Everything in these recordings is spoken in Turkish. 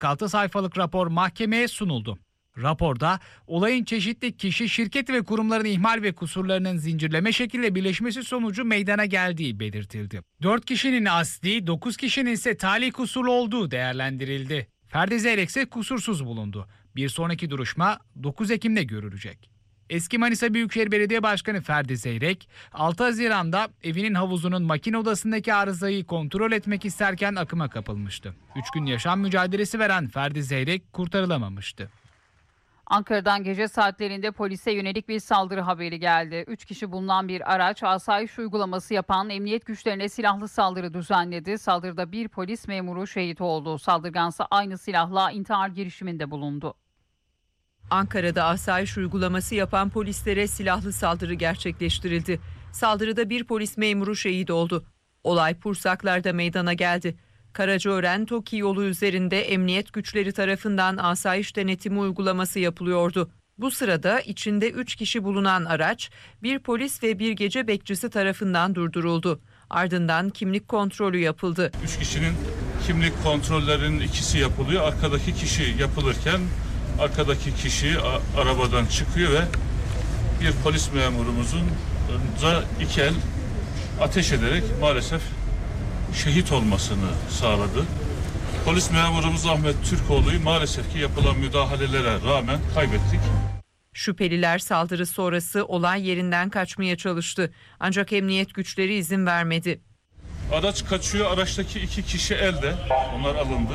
46 sayfalık rapor mahkemeye sunuldu. Raporda olayın çeşitli kişi, şirket ve kurumların ihmal ve kusurlarının zincirleme şekilde birleşmesi sonucu meydana geldiği belirtildi. 4 kişinin asli, 9 kişinin ise tali kusurlu olduğu değerlendirildi. Ferdi Zeyrek ise kusursuz bulundu. Bir sonraki duruşma 9 Ekim'de görülecek. Eski Manisa Büyükşehir Belediye Başkanı Ferdi Zeyrek, 6 Haziran'da evinin havuzunun makine odasındaki arızayı kontrol etmek isterken akıma kapılmıştı. 3 gün yaşam mücadelesi veren Ferdi Zeyrek kurtarılamamıştı. Ankara'dan gece saatlerinde polise yönelik bir saldırı haberi geldi. 3 kişi bulunan bir araç asayiş uygulaması yapan emniyet güçlerine silahlı saldırı düzenledi. Saldırıda bir polis memuru şehit oldu. Saldırgansa aynı silahla intihar girişiminde bulundu. Ankara'da asayiş uygulaması yapan polislere silahlı saldırı gerçekleştirildi. Saldırıda bir polis memuru şehit oldu. Olay Pursaklar'da meydana geldi. Karacaören-Toki yolu üzerinde emniyet güçleri tarafından asayiş denetimi uygulaması yapılıyordu. Bu sırada içinde 3 kişi bulunan araç bir polis ve bir gece bekçisi tarafından durduruldu. Ardından kimlik kontrolü yapıldı. 3 kişinin kimlik kontrollerinin ikisi yapılıyor. Arkadaki kişi yapılırken arkadaki kişi arabadan çıkıyor ve bir polis memurumuzun da 2 el ateş ederek maalesef şehit olmasını sağladı. Polis memurumuz Ahmet Türkoğlu'yu maalesef ki yapılan müdahalelere rağmen kaybettik. Şüpheliler saldırı sonrası olay yerinden kaçmaya çalıştı. Ancak emniyet güçleri izin vermedi. Araç kaçıyor, araçtaki 2 kişi elde, onlar alındı.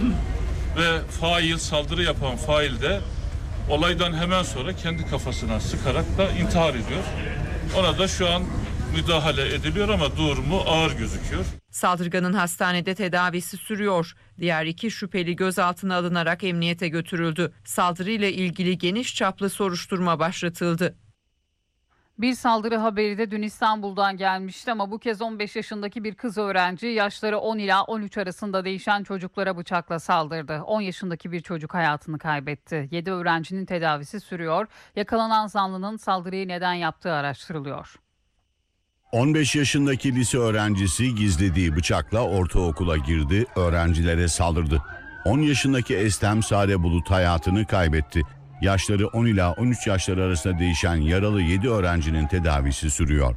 Ve fail, saldırı yapan fail de olaydan hemen sonra kendi kafasına sıkarak da intihar ediyor. Ona da şu an müdahale ediliyor ama durumu ağır gözüküyor. Saldırganın hastanede tedavisi sürüyor. Diğer 2 şüpheli gözaltına alınarak emniyete götürüldü. Saldırıyla ilgili geniş çaplı soruşturma başlatıldı. Bir saldırı haberi de dün İstanbul'dan gelmişti ama bu kez 15 yaşındaki bir kız öğrenci yaşları 10 ila 13 arasında değişen çocuklara bıçakla saldırdı. 10 yaşındaki bir çocuk hayatını kaybetti. 7 öğrencinin tedavisi sürüyor. Yakalanan zanlının saldırıyı neden yaptığı araştırılıyor. 15 yaşındaki lise öğrencisi gizlediği bıçakla ortaokula girdi, öğrencilere saldırdı. 10 yaşındaki Estem Sare Bulut hayatını kaybetti. Yaşları 10 ila 13 yaşları arasında değişen yaralı 7 öğrencinin tedavisi sürüyor.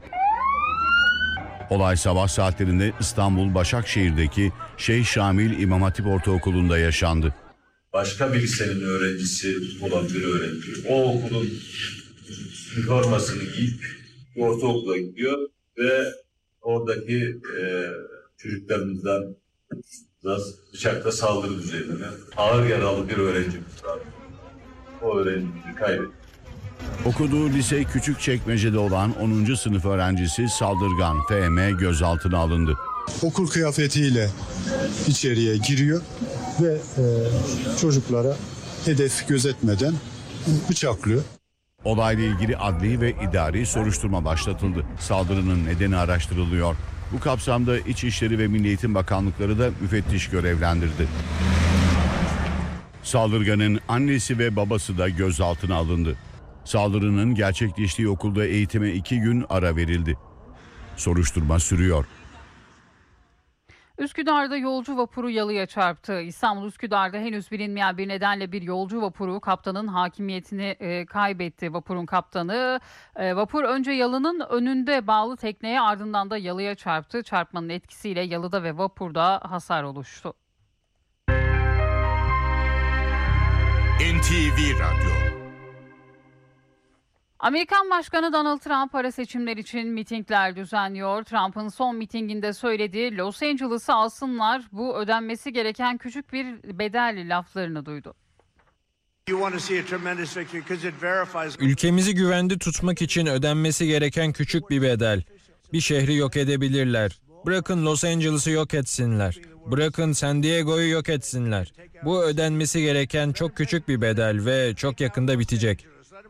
Olay sabah saatlerinde İstanbul Başakşehir'deki Şeyh Şamil İmam Hatip Ortaokulu'nda yaşandı. Başka bir lisenin öğrencisi olan bir öğrenci o okulun üniformasını giyip ortaokula gidiyor ve oradaki çocuklarımızdan bıçakla saldırı düzenine ağır yaralı bir öğrencimiz var. O öğrenciyi kaybettik. Okuduğu lise Küçükçekmece'de olan 10. sınıf öğrencisi saldırgan FM gözaltına alındı. Okul kıyafetiyle içeriye giriyor ve çocuklara hedef gözetmeden bıçaklıyor. Olayla ilgili adli ve idari soruşturma başlatıldı. Saldırının nedeni araştırılıyor. Bu kapsamda İçişleri ve Milli Eğitim Bakanlıkları da müfettiş görevlendirdi. Saldırganın annesi ve babası da gözaltına alındı. Saldırının gerçekleştiği okulda eğitime 2 gün ara verildi. Soruşturma sürüyor. Üsküdar'da yolcu vapuru yalıya çarptı. İstanbul Üsküdar'da henüz bilinmeyen bir nedenle bir yolcu vapuru kaptanın hakimiyetini kaybetti. Vapurun kaptanı vapur önce yalının önünde bağlı tekneye ardından da yalıya çarptı. Çarpmanın etkisiyle yalıda ve vapurda hasar oluştu. NTV Radyo. Amerikan Başkanı Donald Trump ara seçimler için mitingler düzenliyor. Trump'ın son mitinginde söylediği Los Angeles'ı alsınlar, bu ödenmesi gereken küçük bir bedel laflarını duydu. Ülkemizi güvende tutmak için ödenmesi gereken küçük bir bedel. Bir şehri yok edebilirler. Bırakın Los Angeles'ı yok etsinler. Bırakın San Diego'yu yok etsinler. Bu ödenmesi gereken çok küçük bir bedel ve çok yakında bitecek.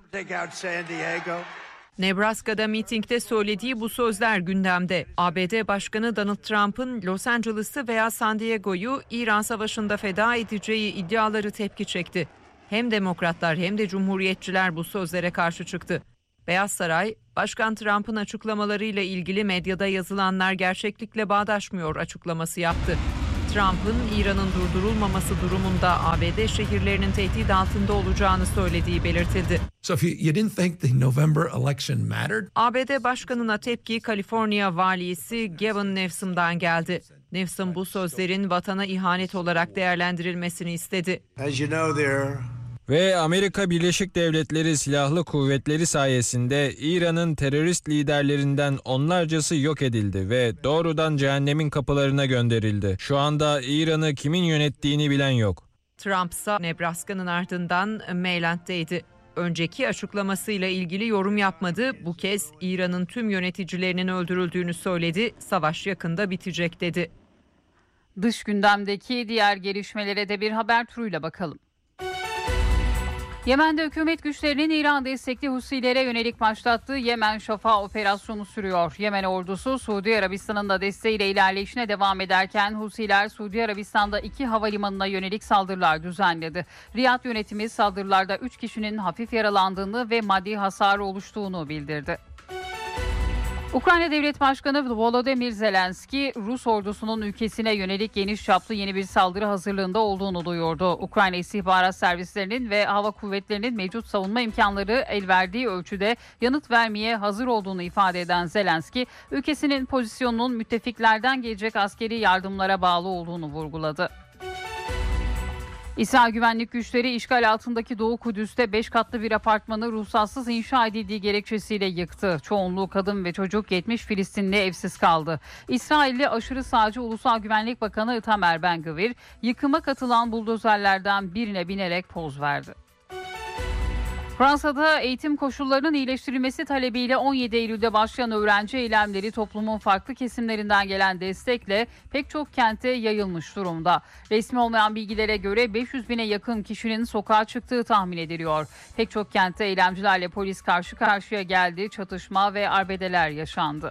Nebraska'da mitingde söylediği bu sözler gündemde. ABD Başkanı Donald Trump'ın Los Angeles'ı veya San Diego'yu İran Savaşı'nda feda edeceği iddiaları tepki çekti. Hem demokratlar hem de cumhuriyetçiler bu sözlere karşı çıktı. Beyaz Saray, Başkan Trump'ın açıklamalarıyla ilgili medyada yazılanlar gerçeklikle bağdaşmıyor açıklaması yaptı. Trump'ın İran'ın durdurulmaması durumunda ABD şehirlerinin tehdit altında olacağını söylediği belirtildi. So if you didn't think the November election mattered? ABD Başkanı'na tepki Kaliforniya valisi Gavin Newsom'dan geldi. Newsom bu sözlerin vatana ihanet olarak değerlendirilmesini istedi. As you know, Ve Amerika Birleşik Devletleri Silahlı Kuvvetleri sayesinde İran'ın terörist liderlerinden onlarcası yok edildi ve doğrudan cehennemin kapılarına gönderildi. Şu anda İran'ı kimin yönettiğini bilen yok. Trump ise Nebraska'nın ardından Maryland'deydi. Önceki açıklamasıyla ilgili yorum yapmadı. Bu kez İran'ın tüm yöneticilerinin öldürüldüğünü söyledi. Savaş yakında bitecek dedi. Dış gündemdeki diğer gelişmelere de bir haber turuyla bakalım. Yemen'de hükümet güçlerinin İran destekli Husilere yönelik başlattığı Yemen Şafak operasyonu sürüyor. Yemen ordusu Suudi Arabistan'ın da desteğiyle ilerleyişine devam ederken Husiler Suudi Arabistan'da 2 havalimanına yönelik saldırılar düzenledi. Riyad yönetimi saldırılarda 3 kişinin hafif yaralandığını ve maddi hasarı oluştuğunu bildirdi. Ukrayna Devlet Başkanı Volodymyr Zelenski, Rus ordusunun ülkesine yönelik geniş çaplı yeni bir saldırı hazırlığında olduğunu duyurdu. Ukrayna istihbarat servislerinin ve hava kuvvetlerinin mevcut savunma imkanları el verdiği ölçüde yanıt vermeye hazır olduğunu ifade eden Zelenski, ülkesinin pozisyonunun müttefiklerden gelecek askeri yardımlara bağlı olduğunu vurguladı. İsrail güvenlik güçleri işgal altındaki Doğu Kudüs'te 5 katlı bir apartmanı ruhsatsız inşa edildiği gerekçesiyle yıktı. Çoğunluğu kadın ve çocuk, 70 Filistinli evsiz kaldı. İsrailli aşırı sağcı Ulusal Güvenlik Bakanı Itamar Ben-Gvir, yıkıma katılan buldozerlerden birine binerek poz verdi. Fransa'da eğitim koşullarının iyileştirilmesi talebiyle 17 Eylül'de başlayan öğrenci eylemleri toplumun farklı kesimlerinden gelen destekle pek çok kente yayılmış durumda. Resmi olmayan bilgilere göre 500 bine yakın kişinin sokağa çıktığı tahmin ediliyor. Pek çok kentte eylemcilerle polis karşı karşıya geldi, çatışma ve arbedeler yaşandı.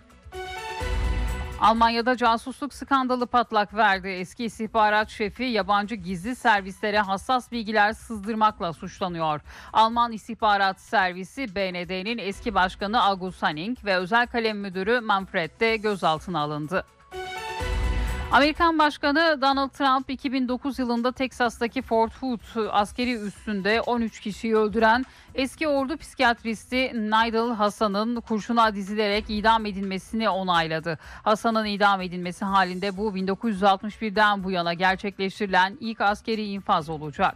Almanya'da casusluk skandalı patlak verdi. Eski istihbarat şefi yabancı gizli servislere hassas bilgiler sızdırmakla suçlanıyor. Alman İstihbarat Servisi BND'nin eski başkanı August Hanning ve özel kalem müdürü Manfred de gözaltına alındı. Amerikan Başkanı Donald Trump 2009 yılında Teksas'taki Fort Hood askeri üssünde 13 kişiyi öldüren eski ordu psikiyatristi Nidal Hasan'ın kurşuna dizilerek idam edilmesini onayladı. Hasan'ın idam edilmesi halinde bu 1961'den bu yana gerçekleştirilen ilk askeri infaz olacak.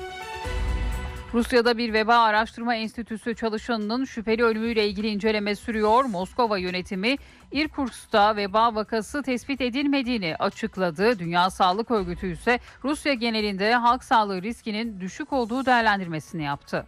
Rusya'da bir veba araştırma enstitüsü çalışanının şüpheli ölümüyle ilgili inceleme sürüyor. Moskova yönetimi İrkutsk'ta veba vakası tespit edilmediğini açıkladı. Dünya Sağlık Örgütü ise Rusya genelinde halk sağlığı riskinin düşük olduğu değerlendirmesini yaptı.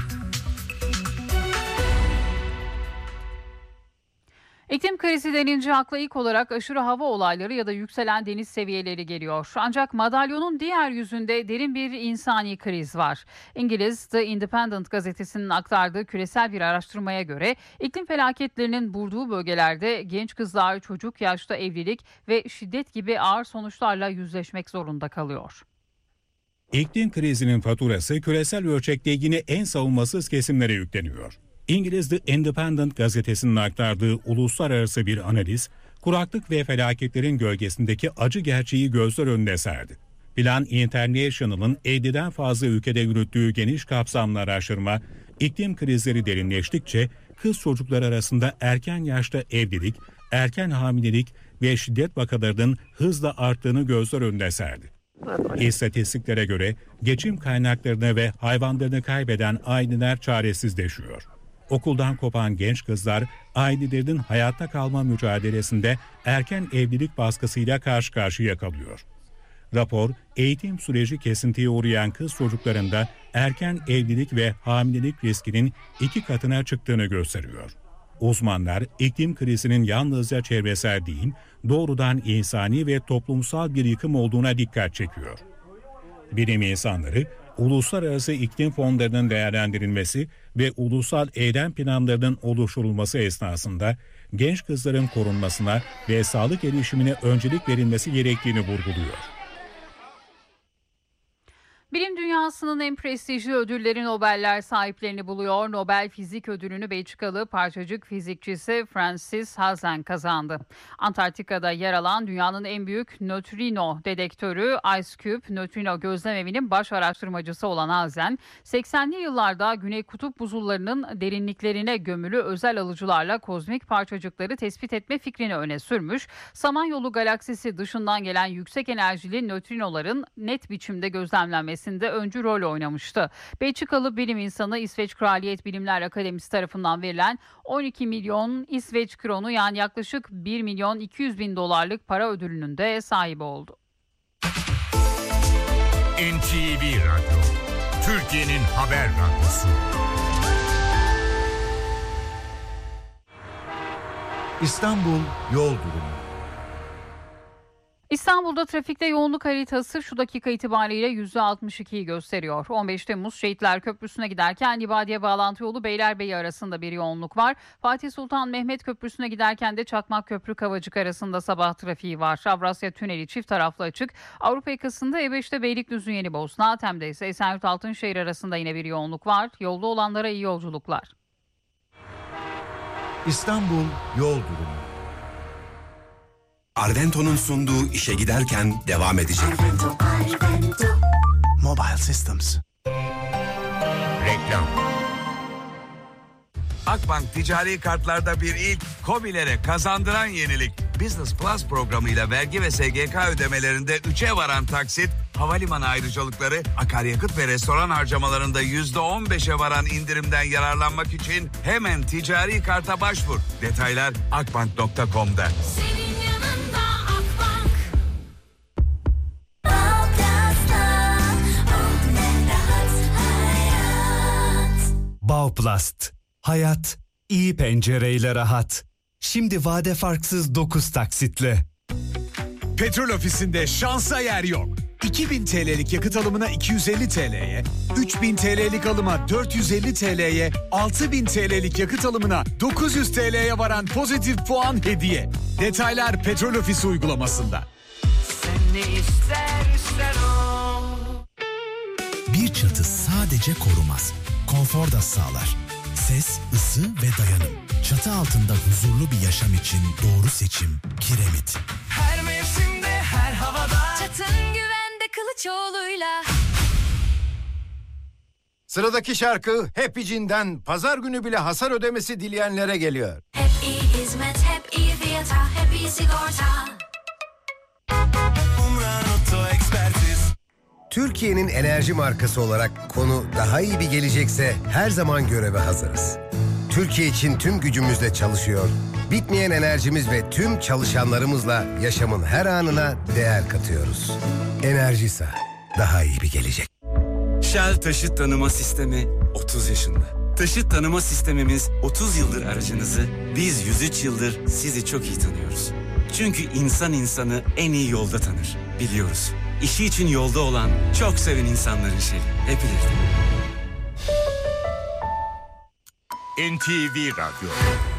İklim krizi denince akla ilk olarak aşırı hava olayları ya da yükselen deniz seviyeleri geliyor. Ancak madalyonun diğer yüzünde derin bir insani kriz var. İngiliz The Independent gazetesinin aktardığı küresel bir araştırmaya göre iklim felaketlerinin vurduğu bölgelerde genç kızlar çocuk yaşta evlilik ve şiddet gibi ağır sonuçlarla yüzleşmek zorunda kalıyor. İklim krizinin faturası küresel ölçekte yine en savunmasız kesimlere yükleniyor. İngiliz The Independent gazetesinin aktardığı uluslararası bir analiz, kuraklık ve felaketlerin gölgesindeki acı gerçeği gözler önüne serdi. Plan International'ın 50'den fazla ülkede yürüttüğü geniş kapsamlı araştırma, iklim krizleri derinleştikçe kız çocuklar arasında erken yaşta evlilik, erken hamilelik ve şiddet vakalarının hızla arttığını gözler önüne serdi. İstatistiklere göre geçim kaynaklarını ve hayvanlarını kaybeden aileler çaresizleşiyor. Okuldan kopan genç kızlar ailelerinin hayatta kalma mücadelesinde erken evlilik baskısıyla karşı karşıya kalıyor. Rapor, eğitim süreci kesintiye uğrayan kız çocuklarında erken evlilik ve hamilelik riskinin 2 katına çıktığını gösteriyor. Uzmanlar iklim krizinin yalnızca çevresel değil, doğrudan insani ve toplumsal bir yıkım olduğuna dikkat çekiyor. Bilim insanları, uluslararası iklim fonlarının değerlendirilmesi ve ulusal eylem planlarının oluşturulması esnasında genç kızların korunmasına ve sağlık erişimine öncelik verilmesi gerektiğini vurguluyor. Bilim dünyasının en prestijli ödülleri Nobeller sahiplerini buluyor. Nobel Fizik Ödülünü Belçikalı parçacık fizikçisi Francis Hazen kazandı. Antarktika'da yer alan dünyanın en büyük nötrino dedektörü IceCube nötrino gözlemevinin baş araştırmacısı olan Hazen, 80'li yıllarda Güney Kutup buzullarının derinliklerine gömülü özel alıcılarla kozmik parçacıkları tespit etme fikrini öne sürmüş. Samanyolu galaksisi dışından gelen yüksek enerjili nötrinoların net biçimde gözlemlenmesinde öncü rol oynamıştı. Belçikalı bilim insanı İsveç Kraliyet Bilimler Akademisi tarafından verilen 12 milyon İsveç kronu yani yaklaşık 1 milyon 200 bin dolarlık para ödülünün de sahibi oldu. NTV Radyo, Türkiye'nin haber radyosu. İstanbul yol durumu. İstanbul'da trafikte yoğunluk haritası şu dakika itibariyle %62'yi gösteriyor. 15 Temmuz Şehitler Köprüsü'ne giderken Libadiye bağlantı yolu Beylerbeyi arasında bir yoğunluk var. Fatih Sultan Mehmet Köprüsü'ne giderken de Çakmak Köprü Kavacık arasında sabah trafiği var. Avrasya Tüneli çift taraflı açık. Avrupa yakasında E5'te Beylikdüzü Yenibosna, Tem'de ise Esenyurt Altınşehir arasında yine bir yoğunluk var. Yolda olanlara iyi yolculuklar. İstanbul yol durumu. Arvento'nun sunduğu işe giderken devam edecek. Arvento. Mobile Systems. Reklam. Akbank ticari kartlarda bir ilk, KOBİ'lere kazandıran yenilik. Business Plus programıyla vergi ve SGK ödemelerinde 3'e varan taksit, havalimanı ayrıcalıkları, akaryakıt ve restoran harcamalarında %15'e varan indirimden yararlanmak için hemen ticari karta başvur. Detaylar akbank.com'da. Bauplast. Hayat, iyi pencereyle rahat. Şimdi vade farksız 9 taksitle. Petrol Ofisi'nde şansa yer yok. 2000 TL'lik yakıt alımına 250 TL'ye, 3000 TL'lik alıma 450 TL'ye, 6000 TL'lik yakıt alımına 900 TL'ye varan pozitif puan hediye. Detaylar Petrol Ofisi uygulamasında. Sen ne istersen o. Bir çatı sadece korumaz, konfor da sağlar. Ses, ısı ve dayanım. Çatı altında huzurlu bir yaşam için doğru seçim Kiremit. Her mevsimde, her havada. Çatın güvende Kılıçoğlu'yla. Sıradaki şarkı Happy Jean'den pazar günü bile hasar ödemesi dileyenlere geliyor. Hep iyi hizmet, hep iyi fiyata, hep iyi sigorta. Umran Oto Ekspertiz. Türkiye'nin enerji markası olarak konu daha iyi bir gelecekse her zaman göreve hazırız. Türkiye için tüm gücümüzle çalışıyor, bitmeyen enerjimiz ve tüm çalışanlarımızla yaşamın her anına değer katıyoruz. Enerjisa, daha iyi bir gelecek. Shell Taşıt Tanıma Sistemi 30 yaşında. Taşıt tanıma sistemimiz 30 yıldır aracınızı, biz 103 yıldır sizi çok iyi tanıyoruz. Çünkü insan insanı en iyi yolda tanır, biliyoruz. İşi için yolda olan, çok seven insanların şeyi. Hep ileride. NTV Radyo.